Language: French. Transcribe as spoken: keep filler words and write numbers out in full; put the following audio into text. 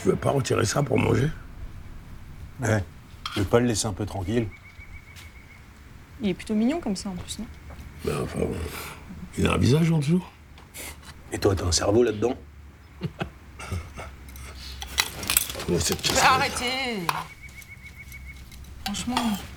Tu veux pas retirer ça pour manger? Ouais. Tu veux pas le laisser un peu tranquille? Il est plutôt mignon comme ça en plus, non? Ben enfin, bon. Il a un visage en dessous. Et toi, t'as un cerveau là-dedans? Oh, cette Mais arrêtez! Franchement.